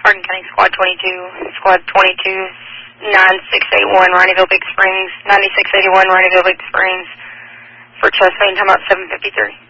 Hardin County Squad 22, Squad 22, 9681, Rineyville Big Springs, 9681, Rineyville Big Springs, for chest pain, time out 753.